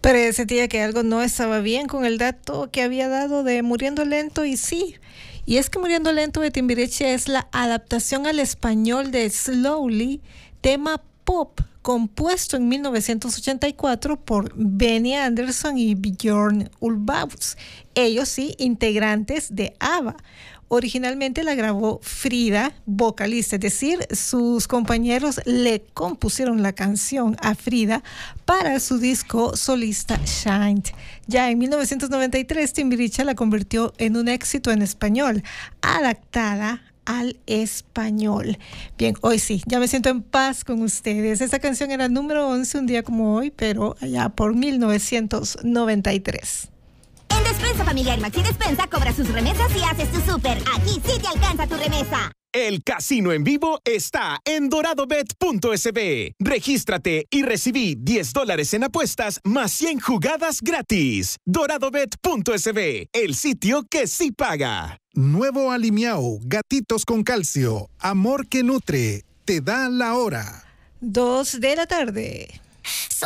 Parecía que algo no estaba bien con el dato que había dado de Muriendo Lento, y sí. Y es que Muriendo Lento de Timbiriche es la adaptación al español de Slowly, tema pop compuesto en 1984 por Benny Andersson y Björn Ulvaeus, ellos sí, integrantes de ABBA. Originalmente la grabó Frida, vocalista, es decir, sus compañeros le compusieron la canción a Frida para su disco solista Shine. Ya en 1993, Timbiriche la convirtió en un éxito en español, adaptada al español. Bien, hoy sí, ya me siento en paz con ustedes. Esta canción era número 11 un día como hoy, pero allá por 1993. En Despensa Familiar Maxi Despensa cobra sus remesas y haces tu súper. Aquí sí te alcanza tu remesa. El casino en vivo está en doradobet.sb. Regístrate y recibí $10 en apuestas más 100 jugadas gratis. Doradobet.sb, el sitio que sí paga. Nuevo Alimiao, gatitos con calcio, amor que nutre, te da la hora. 2 de la tarde.